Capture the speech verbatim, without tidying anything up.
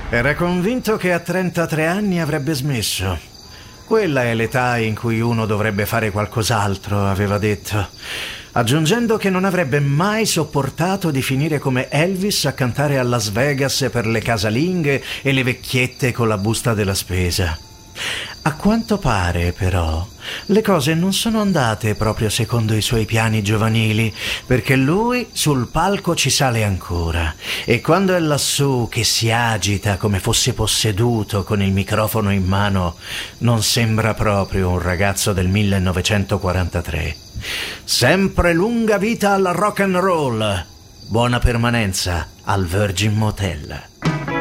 Era convinto che a trentatré anni avrebbe smesso. Quella è l'età in cui uno dovrebbe fare qualcos'altro, aveva detto, aggiungendo che non avrebbe mai sopportato di finire come Elvis a cantare a Las Vegas per le casalinghe e le vecchiette con la busta della spesa. A quanto pare, però, le cose non sono andate proprio secondo i suoi piani giovanili, perché lui sul palco ci sale ancora e quando è lassù che si agita come fosse posseduto con il microfono in mano, non sembra proprio un ragazzo del millenovecentoquarantatré. Sempre lunga vita al rock and roll, buona permanenza al Virgin Motel.